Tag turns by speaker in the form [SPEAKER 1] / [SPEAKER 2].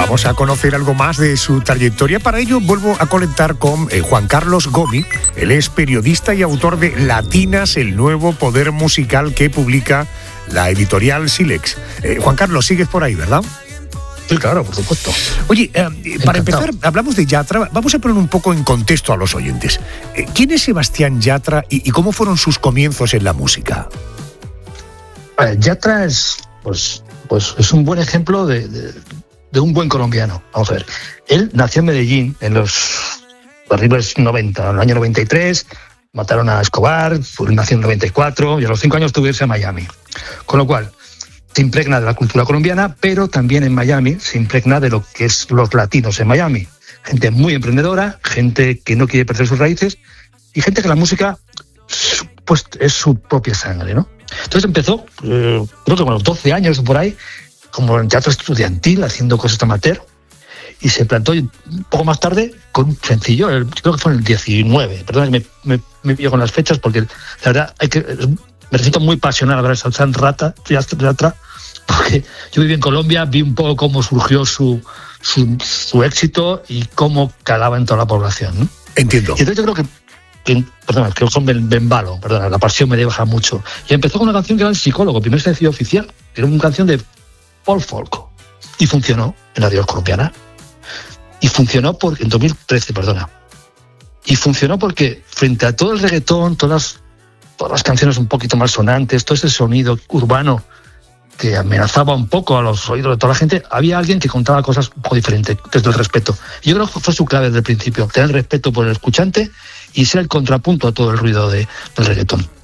[SPEAKER 1] Vamos a conocer algo más de su trayectoria. Para ello vuelvo a conectar con Juan Carlos Gomi. Él es periodista y autor de Latinas, el nuevo poder musical que publica la editorial Silex. Juan Carlos, sigues por ahí, ¿verdad?
[SPEAKER 2] Sí, claro, por supuesto.
[SPEAKER 1] Oye, para empezar, hablamos de Yatra. Vamos a poner un poco en contexto a los oyentes. ¿Quién es Sebastián Yatra y cómo fueron sus comienzos en la música?
[SPEAKER 2] Yatra es un buen ejemplo de un buen colombiano. Vamos a ver. Él nació en Medellín en los terribles 90, en el año 93. Mataron a Escobar, nació en el 94 y a los 5 años tuvo que irse a Miami. Con lo cual, se impregna de la cultura colombiana, pero también en Miami se impregna de lo que es los latinos en Miami. Gente muy emprendedora, gente que no quiere perder sus raíces y gente que la música pues es su propia sangre, ¿no? Entonces empezó, creo que con los 12 años por ahí, como en teatro estudiantil, haciendo cosas amateur, y se plantó un poco más tarde con un sencillo, creo que fue en el 19, perdón, me pillo con las fechas porque la verdad me resulta muy pasional hablar de Sebastián Yatra, porque yo viví en Colombia, vi un poco cómo surgió su éxito y cómo calaba en toda la población, ¿no?
[SPEAKER 1] Entiendo.
[SPEAKER 2] Y entonces yo creo que son Bembalo, la pasión me deja mucho. Y empezó con una canción que era El Psicólogo, primer sencillo oficial, que era una canción de Paul Folco. Y funcionó en la radio colombiana. Y funcionó en 2013, Y funcionó porque frente a todo el reggaetón, todas las canciones un poquito más sonantes, todo ese sonido urbano que amenazaba un poco a los oídos de toda la gente, había alguien que contaba cosas un poco diferentes, desde el respeto. Y yo creo que fue su clave desde el principio, tener respeto por el escuchante y ser el contrapunto a todo el ruido del reggaetón.